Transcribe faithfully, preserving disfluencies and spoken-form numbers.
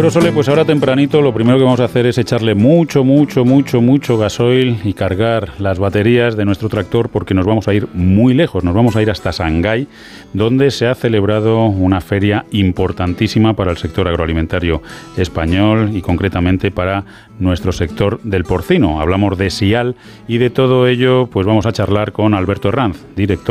fuera Sole, pues ahora tempranito lo primero que vamos a hacer es echarle mucho, mucho, mucho, mucho gasoil y cargar las baterías de nuestro tractor porque nos vamos a ir muy lejos, nos vamos a ir hasta Shanghái, donde se ha celebrado una feria importantísima para el sector agroalimentario español y concretamente para nuestro sector del porcino. Hablamos de SIAL y de todo ello pues vamos a charlar con Alberto Herranz, director